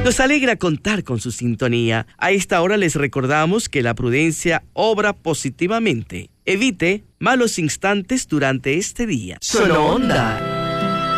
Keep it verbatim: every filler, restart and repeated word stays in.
Nos alegra contar con su sintonía. A esta hora les recordamos que la prudencia obra positivamente. Evite malos instantes durante este día. Solo Onda.